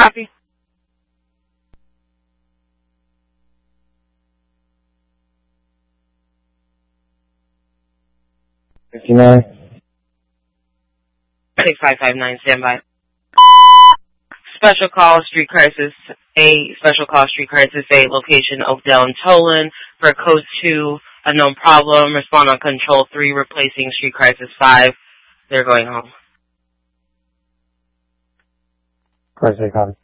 Copy. 59. 6559, standby. Special call, Street Crisis A, Special call, Street Crisis A, location Oakdale and Tolan for code 2, unknown problem, respond on control 3, replacing Street Crisis 5. They're going home. Crisis A, copy.